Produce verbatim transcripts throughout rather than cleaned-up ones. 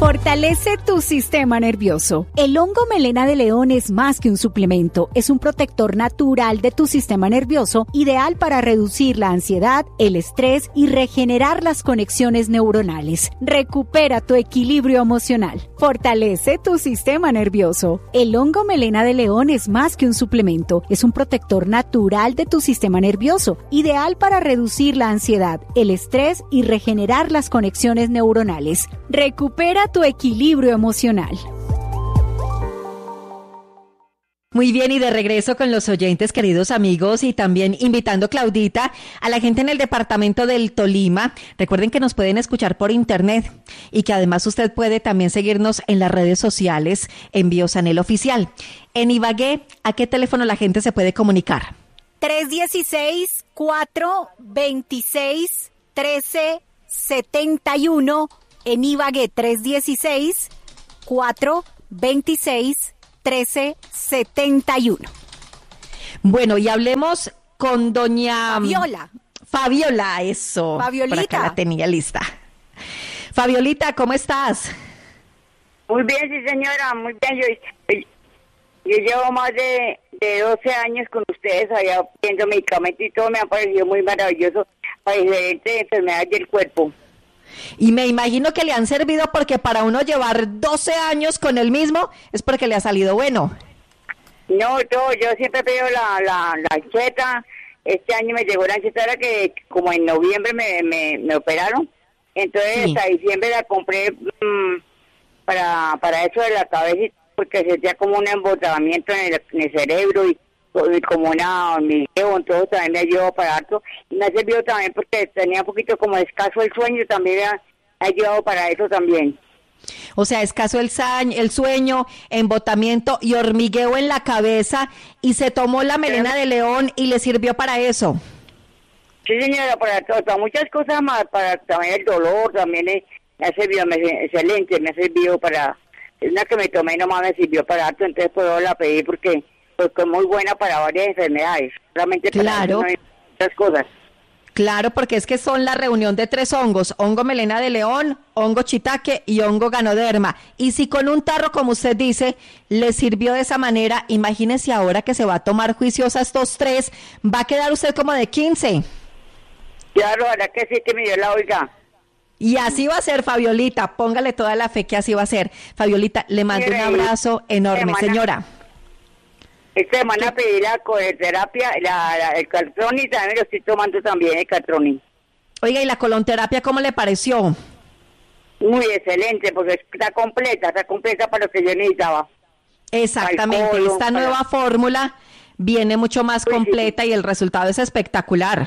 Fortalece tu sistema nervioso. El hongo melena de león es más que un suplemento, es un protector natural de tu sistema nervioso, ideal para reducir la ansiedad, el estrés y regenerar las conexiones neuronales. Recupera tu equilibrio emocional. Fortalece tu sistema nervioso. El hongo melena de león es más que un suplemento, es un protector natural de tu sistema nervioso, ideal para reducir la ansiedad, el estrés y regenerar las conexiones neuronales. Recupera tu equilibrio emocional. Muy bien, y de regreso con los oyentes, queridos amigos, y también invitando, Claudita, a la gente en el departamento del Tolima. Recuerden que nos pueden escuchar por internet y que además usted puede también seguirnos en las redes sociales en Biosanel Oficial. En Ibagué, ¿a qué teléfono la gente se puede comunicar? tres uno seis, cuatro dos seis, uno tres siete uno. En Ibagué, tres uno seis, cuatro dos seis, uno tres siete uno. Bueno, y hablemos con doña... Fabiola. Fabiola, eso. Fabiolita. Por acá la tenía lista. Fabiolita, ¿cómo estás? Muy bien, sí, señora, muy bien. Yo, yo llevo más de, de doce años con ustedes, allá viendo medicamentos y todo, me ha parecido muy maravilloso para diferentes enfermedades del cuerpo. Y me imagino que le han servido, porque para uno llevar doce años con el mismo es porque le ha salido bueno. No, todo, yo siempre pido la, la, la ancheta. Este año me llegó la ancheta, era que como en noviembre me, me, me operaron. Entonces sí. Hasta diciembre la compré mmm, para, para eso de la cabeza, porque sentía como un embotamiento en el, en el cerebro y, y como una hormigueo, entonces también me ayudó para harto. Y me ha servido también porque tenía un poquito como escaso el sueño, también me ha, ha ayudado para eso también. O sea, escaso el, sañ, el sueño, embotamiento y hormigueo en la cabeza, y se tomó la melena de león y le sirvió para eso. Sí, señora, para, para muchas cosas más, para también el dolor, también me, me ha servido, me, excelente, me ha servido para, es una que me tomé nomás me sirvió para harto, entonces puedo la pedir porque, porque es muy buena para varias enfermedades, solamente para claro. eso no hay muchas cosas. Claro, porque es que son la reunión de tres hongos: hongo melena de león, hongo shiitake y hongo ganoderma. Y si con un tarro, como usted dice, le sirvió de esa manera, imagínese ahora que se va a tomar juiciosa estos tres, va a quedar usted como de quince. Claro, ahora que sí, que me dio la oiga. Y así va a ser, Fabiolita, póngale toda la fe que así va a ser. Fabiolita, le mando un abrazo enorme, señora. Esta semana pedí la colonterapia, la, la, el Caltroni, también lo estoy tomando también, el Caltroni. Oiga, ¿y la colonterapia cómo le pareció? Muy excelente, porque está completa, está completa para lo que yo necesitaba. Exactamente, colon, esta para... nueva fórmula viene mucho más sí, completa sí. Y el resultado es espectacular.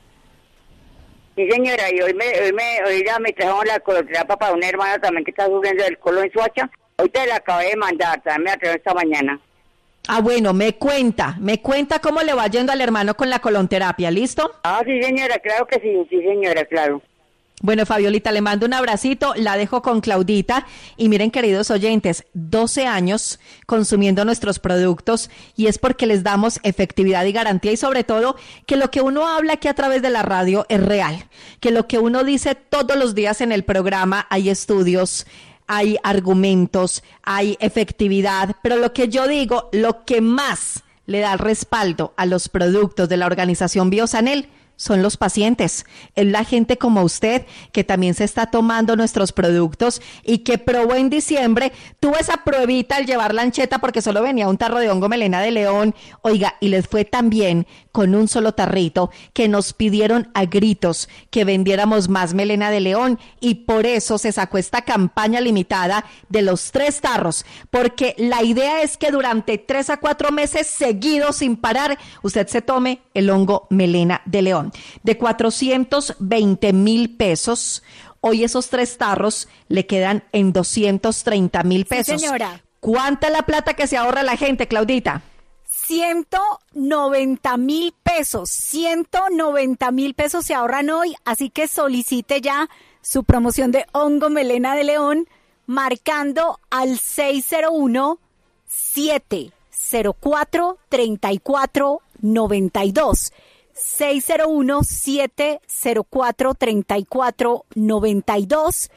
Sí, señora, y hoy me, hoy me, hoy ya me trajeron la colonterapia para una hermana también que está sufriendo del colon en Soacha. Hoy te la acabé de mandar, también me la trajeron esta mañana. Ah, bueno, me cuenta, me cuenta cómo le va yendo al hermano con la colonterapia, ¿listo? Ah, sí, señora, claro que sí, sí, señora, claro. Bueno, Fabiolita, le mando un abracito, la dejo con Claudita. Y miren, queridos oyentes, doce años consumiendo nuestros productos, y es porque les damos efectividad y garantía, y sobre todo que lo que uno habla aquí a través de la radio es real, que lo que uno dice todos los días en el programa, hay estudios, hay argumentos, hay efectividad, pero lo que yo digo, lo que más le da el respaldo a los productos de la organización Biosanel son los pacientes, es la gente como usted que también se está tomando nuestros productos y que probó en diciembre, tuvo esa pruebita al llevar la ancheta porque solo venía un tarro de hongo melena de león, oiga, y les fue tan bien con un solo tarrito que nos pidieron a gritos que vendiéramos más melena de león, y por eso se sacó esta campaña limitada de los tres tarros, porque la idea es que durante tres a cuatro meses seguidos sin parar usted se tome el hongo melena de león. De cuatrocientos veinte mil pesos, hoy esos tres tarros le quedan en doscientos treinta mil pesos. Sí, señora. ¿Cuánta es la plata que se ahorra la gente, Claudita? ciento noventa mil pesos, ciento noventa mil pesos se ahorran hoy, así que solicite ya su promoción de hongo melena de león marcando al seis cero uno, siete cero cuatro, tres cuatro nueve dos. seis cero uno, siete cero cuatro, tres cuatro nueve dos.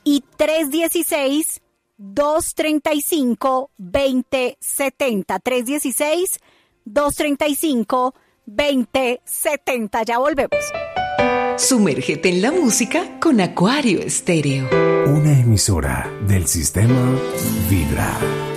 y tres uno seis, dos tres cinco, dos cero siete cero. tres uno seis, dos tres cinco, dos cero siete cero. Ya volvemos. Sumérgete en la música con Acuario Estéreo. Una emisora del sistema Vibra.